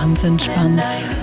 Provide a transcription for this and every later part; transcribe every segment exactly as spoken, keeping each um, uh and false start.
Ganz entspannt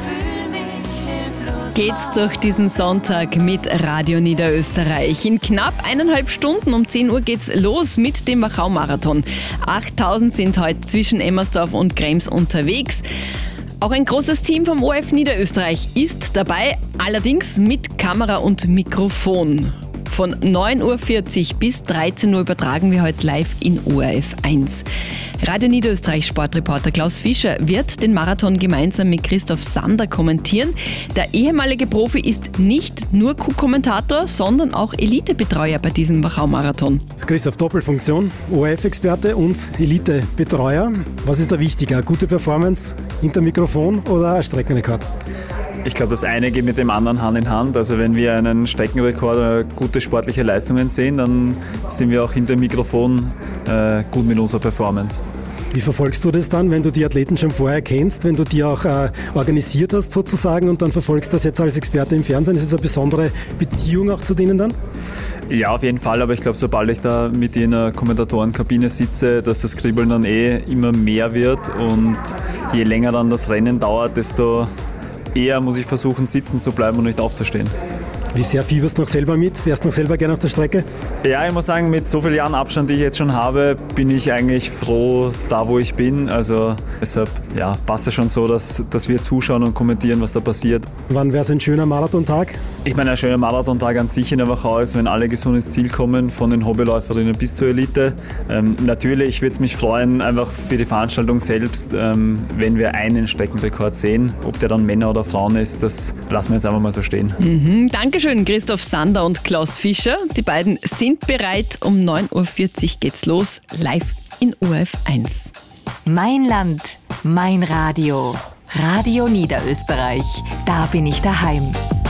geht's durch diesen Sonntag mit Radio Niederösterreich. In knapp eineinhalb Stunden um zehn Uhr geht's los mit dem Wachau-Marathon. achttausend sind heute zwischen Emmersdorf und Krems unterwegs. Auch ein großes Team vom O R F Niederösterreich ist dabei, allerdings mit Kamera und Mikrofon. Von neun Uhr vierzig bis dreizehn Uhr übertragen wir heute live in O R F eins. Radio Niederösterreich Sportreporter Klaus Fischer wird den Marathon gemeinsam mit Christoph Sander kommentieren. Der ehemalige Profi ist nicht nur Co-Kommentator, sondern auch Elitebetreuer bei diesem Wachau-Marathon. Christoph, Doppelfunktion, O R F-Experte und Elitebetreuer. Was ist da wichtiger, gute Performance hinter Mikrofon oder ein Streckenrekord? Ich glaube, das eine geht mit dem anderen Hand in Hand. Also wenn wir einen Streckenrekord oder gute sportliche Leistungen sehen, dann sind wir auch hinter dem Mikrofon äh, gut mit unserer Performance. Wie verfolgst du das dann, wenn du die Athleten schon vorher kennst, wenn du die auch äh, organisiert hast sozusagen und dann verfolgst das jetzt als Experte im Fernsehen? Ist es eine besondere Beziehung auch zu denen dann? Ja, auf jeden Fall, aber ich glaube, sobald ich da mit in einer Kommentatorenkabine sitze, dass das Kribbeln dann eh immer mehr wird und je länger dann das Rennen dauert, desto eher muss ich versuchen, sitzen zu bleiben und nicht aufzustehen. Wie sehr fieberst du noch selber mit? Wärst du noch selber gerne auf der Strecke? Ja, ich muss sagen, mit so vielen Jahren Abstand, die ich jetzt schon habe, bin ich eigentlich froh, da wo ich bin. Also deshalb ja, passt es schon so, dass, dass wir zuschauen und kommentieren, was da passiert. Wann wäre es ein schöner Marathontag? Ich meine, ein schöner Marathontag an sich in der Wachau ist, wenn alle gesund ins Ziel kommen, von den Hobbyläuferinnen bis zur Elite. Ähm, natürlich würde es mich freuen, einfach für die Veranstaltung selbst, ähm, wenn wir einen Streckenrekord sehen. Ob der dann Männer oder Frauen ist, das lassen wir jetzt einfach mal so stehen. Mhm, Dankeschön. Christoph Sander und Klaus Fischer. Die beiden sind bereit. Um neun Uhr vierzig geht's los, live in O R F eins. Mein Land, mein Radio. Radio Niederösterreich. Da bin ich daheim.